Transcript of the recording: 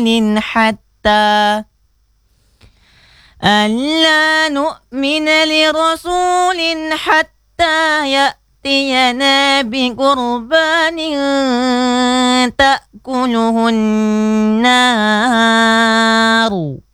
حتى ألا نؤمن لرسول حتى يأتينا بقربان تأكله النار